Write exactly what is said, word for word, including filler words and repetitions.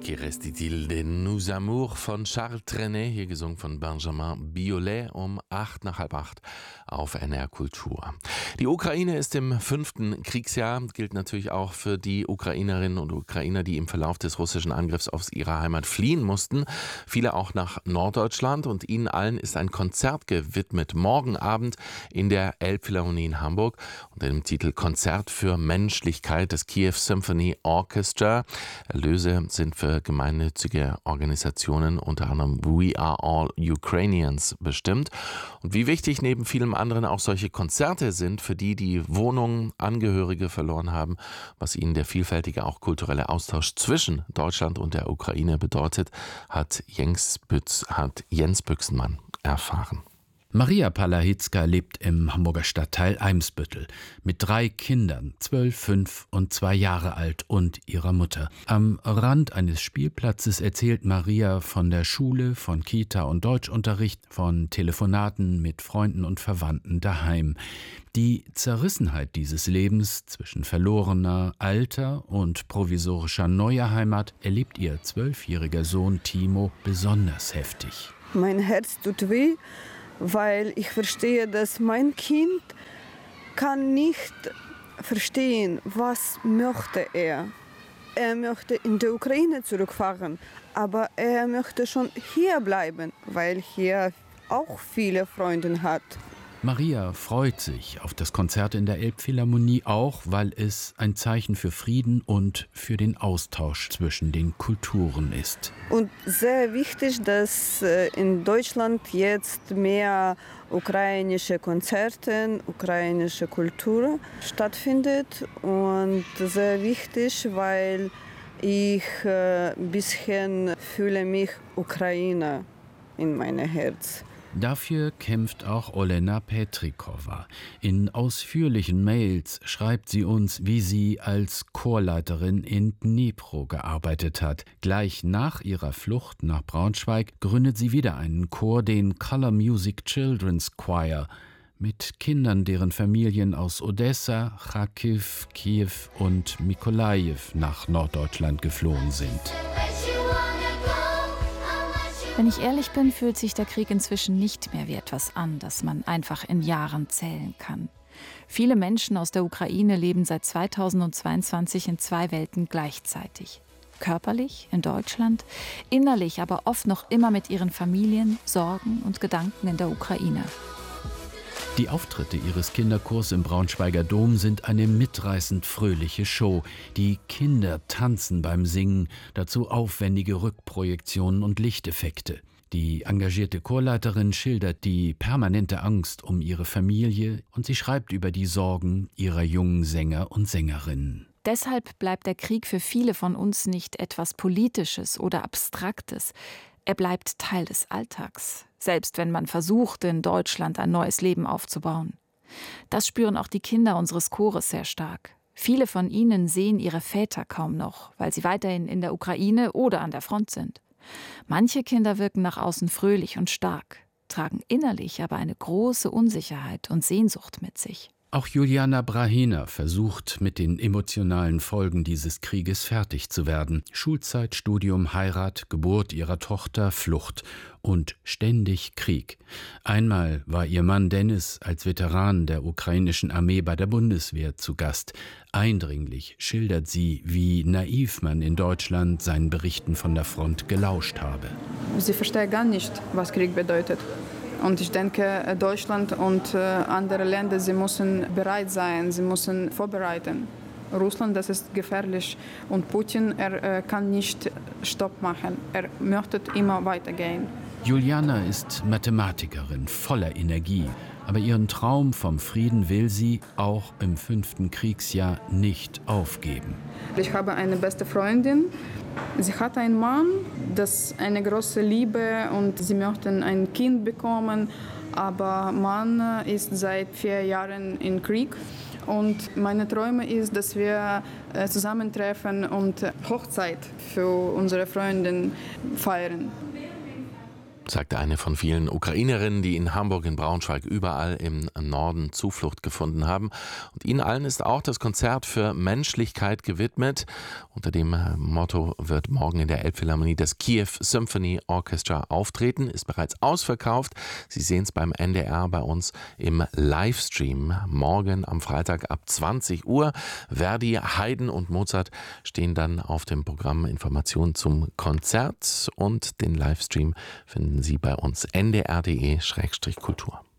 Qui reste-t-il de Nous Amours von Charles Trenet, hier gesungen von Benjamin Biolay um acht nach halb acht auf N R Kultur. Die Ukraine ist im fünften Kriegsjahr, gilt natürlich auch für die Ukrainerinnen und Ukrainer, die im Verlauf des russischen Angriffs aus ihrer Heimat fliehen mussten. Viele auch nach Norddeutschland, und ihnen allen ist ein Konzert gewidmet. Morgen Abend in der Elbphilharmonie in Hamburg unter dem Titel Konzert für Menschlichkeit des Kiew Symphony Orchestra. Erlöse sind für gemeinnützige Organisationen, unter anderem We Are All Ukrainians, bestimmt. Und wie wichtig neben vielem anderen auch solche Konzerte sind für die, die Wohnungen, Angehörige verloren haben, was ihnen der vielfältige, auch kulturelle Austausch zwischen Deutschland und der Ukraine bedeutet, hat Jens, Bütz, hat Jens Büchsenmann erfahren. Maria Palahitzka lebt im Hamburger Stadtteil Eimsbüttel mit drei Kindern, zwölf, fünf und zwei Jahre alt, und ihrer Mutter. Am Rand eines Spielplatzes erzählt Maria von der Schule, von Kita und Deutschunterricht, von Telefonaten mit Freunden und Verwandten daheim. Die Zerrissenheit dieses Lebens zwischen verlorener alter und provisorischer neuer Heimat erlebt ihr zwölfjähriger Sohn Timo besonders heftig. Mein Herz tut weh, weil ich verstehe, dass mein Kind kann nicht verstehen, was möchte er. Er möchte in die Ukraine zurückfahren, aber er möchte schon hier bleiben, weil hier auch viele Freunde hat. Maria freut sich auf das Konzert in der Elbphilharmonie, auch weil es ein Zeichen für Frieden und für den Austausch zwischen den Kulturen ist. Und sehr wichtig, dass in Deutschland jetzt mehr ukrainische Konzerte, ukrainische Kultur stattfindet. Und sehr wichtig, weil ich ein bisschen fühle mich Ukrainer in meinem Herz. Dafür kämpft auch Olena Petrikova. In ausführlichen Mails schreibt sie uns, wie sie als Chorleiterin in Dnipro gearbeitet hat. Gleich nach ihrer Flucht nach Braunschweig gründet sie wieder einen Chor, den Color Music Children's Choir, mit Kindern, deren Familien aus Odessa, Charkiw, Kiew und Mykolajiw nach Norddeutschland geflohen sind. Wenn ich ehrlich bin, fühlt sich der Krieg inzwischen nicht mehr wie etwas an, das man einfach in Jahren zählen kann. Viele Menschen aus der Ukraine leben seit zweitausendzweiundzwanzig in zwei Welten gleichzeitig. Körperlich in Deutschland, innerlich aber oft noch immer mit ihren Familien, Sorgen und Gedanken in der Ukraine. Die Auftritte ihres Kinderchors im Braunschweiger Dom sind eine mitreißend fröhliche Show. Die Kinder tanzen beim Singen, dazu aufwendige Rückprojektionen und Lichteffekte. Die engagierte Chorleiterin schildert die permanente Angst um ihre Familie, und sie schreibt über die Sorgen ihrer jungen Sänger und Sängerinnen. Deshalb bleibt der Krieg für viele von uns nicht etwas Politisches oder Abstraktes. Er bleibt Teil des Alltags, selbst wenn man versucht, in Deutschland ein neues Leben aufzubauen. Das spüren auch die Kinder unseres Chores sehr stark. Viele von ihnen sehen ihre Väter kaum noch, weil sie weiterhin in der Ukraine oder an der Front sind. Manche Kinder wirken nach außen fröhlich und stark, tragen innerlich aber eine große Unsicherheit und Sehnsucht mit sich. Auch Juliana Brahina versucht, mit den emotionalen Folgen dieses Krieges fertig zu werden. Schulzeit, Studium, Heirat, Geburt ihrer Tochter, Flucht und ständig Krieg. Einmal war ihr Mann Dennis als Veteran der ukrainischen Armee bei der Bundeswehr zu Gast. Eindringlich schildert sie, wie naiv man in Deutschland seinen Berichten von der Front gelauscht habe. Sie versteht gar nicht, was Krieg bedeutet. Und ich denke, Deutschland und andere Länder, sie müssen bereit sein, sie müssen vorbereiten. Russland, das ist gefährlich. Und Putin, er kann nicht Stopp machen. Er möchte immer weitergehen. Juliana ist Mathematikerin, voller Energie. Aber ihren Traum vom Frieden will sie auch im fünften Kriegsjahr nicht aufgeben. Ich habe eine beste Freundin. Sie hat einen Mann, das ist eine große Liebe, und sie möchten ein Kind bekommen. Aber Mann ist seit vier Jahren im Krieg. Und meine Träume ist, dass wir zusammentreffen und Hochzeit für unsere Freundin feiern. sagte eine von vielen Ukrainerinnen, die in Hamburg, in Braunschweig, überall im Norden Zuflucht gefunden haben. Und ihnen allen ist auch das Konzert für Menschlichkeit gewidmet. Unter dem Motto wird morgen in der Elbphilharmonie das Kiew Symphony Orchestra auftreten, ist bereits ausverkauft. Sie sehen es beim N D R bei uns im Livestream. Morgen am Freitag ab zwanzig Uhr. Verdi, Haydn und Mozart stehen dann auf dem Programm. Informationen zum Konzert und den Livestream finden Sie bei uns n d r punkt d e Schrägstrich Kultur.